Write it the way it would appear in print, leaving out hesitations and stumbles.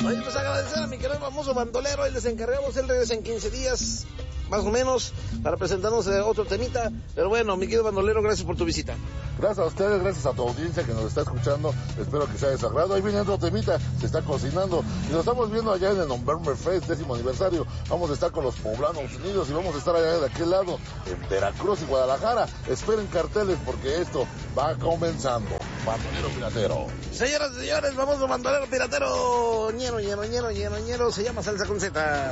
Oye, pues agradecer a mi querido famoso bandolero, y les encargamos, él regresa en 15 días, más o menos, para presentarnos otro temita. Pero bueno, mi querido bandolero, gracias por tu visita. Gracias a ustedes, gracias a tu audiencia que nos está escuchando. Espero que sea de su agrado. Ahí viene otro temita, se está cocinando. Y nos estamos viendo allá en el November Fest, 10º aniversario. Vamos a estar con los poblanos unidos y vamos a estar allá de aquel lado, en Veracruz y Guadalajara. Esperen carteles porque esto va comenzando. Bandolero Piratero. Señoras y señores, vamos a bandolero piratero. Ñero, se llama Salsa con Z.